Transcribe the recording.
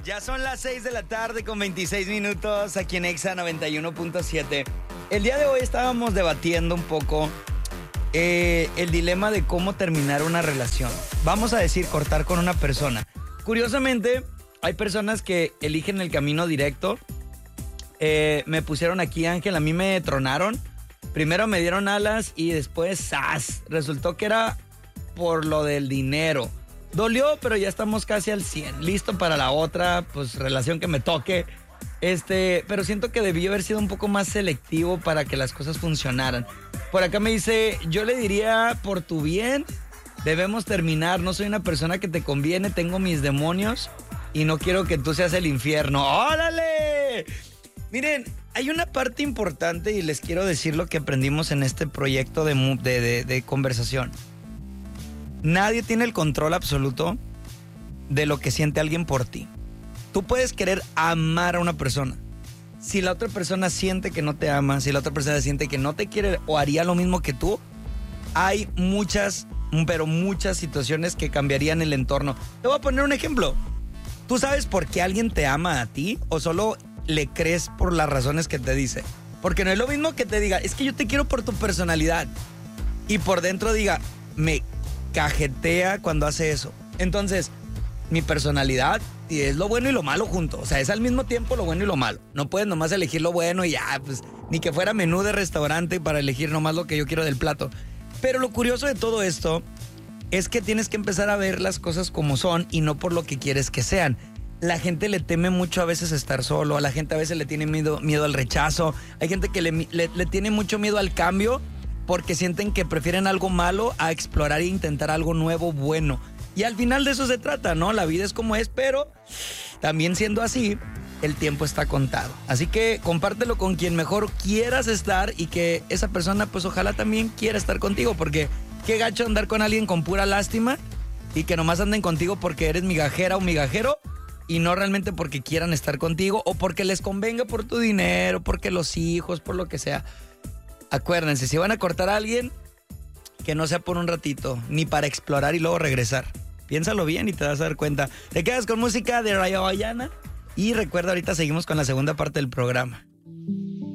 Ya son las 6 de la tarde con 26 minutos aquí en Exa 91.7. El día de hoy estábamos debatiendo un poco el dilema de cómo terminar una relación. Vamos a decir, cortar con una persona. Curiosamente, hay personas que eligen el camino directo. Me pusieron aquí, Ángel, a mí me tronaron. Primero me dieron alas y después ¡zas! Resultó que era por lo del dinero. Dolió, pero ya estamos casi al 100. Listo para la otra, pues, relación que me toque. Pero siento que debí haber sido un poco más selectivo para que las cosas funcionaran. Por acá me dice, yo le diría, por tu bien, debemos terminar. No soy una persona que te conviene, tengo mis demonios y no quiero que tú seas el infierno. ¡Órale! Miren, hay una parte importante y les quiero decir lo que aprendimos en este proyecto de conversación. Nadie tiene el control absoluto de lo que siente alguien por ti. Tú puedes querer amar a una persona. Si la otra persona siente que no te ama, si la otra persona siente que no te quiere o haría lo mismo que tú, hay muchas situaciones que cambiarían el entorno. Te voy a poner un ejemplo. ¿Tú sabes por qué alguien te ama a ti o solo le crees por las razones que te dice? Porque no es lo mismo que te diga, es que yo te quiero por tu personalidad, y por dentro diga, me cajetea cuando hace eso. Entonces, mi personalidad es lo bueno y lo malo junto. O sea, es al mismo tiempo lo bueno y lo malo. No puedes nomás elegir lo bueno y ya, pues, ni que fuera menú de restaurante para elegir nomás lo que yo quiero del plato. Pero lo curioso de todo esto es que tienes que empezar a ver las cosas como son y no por lo que quieres que sean. La gente le teme mucho a veces estar solo, a la gente a veces le tiene miedo al rechazo, hay gente que le tiene mucho miedo al cambio porque sienten que prefieren algo malo a explorar e intentar algo nuevo, bueno. Y al final de eso se trata, ¿no? La vida es como es, pero también siendo así, el tiempo está contado. Así que compártelo con quien mejor quieras estar y que esa persona, pues ojalá también quiera estar contigo, porque qué gacho andar con alguien con pura lástima y que nomás anden contigo porque eres migajera o migajero y no realmente porque quieran estar contigo o porque les convenga por tu dinero, porque los hijos, por lo que sea. Acuérdense, si van a cortar a alguien, que no sea por un ratito, ni para explorar y luego regresar. Piénsalo bien y te vas a dar cuenta. Te quedas con música de Rayo Bayana y recuerda, ahorita seguimos con la segunda parte del programa.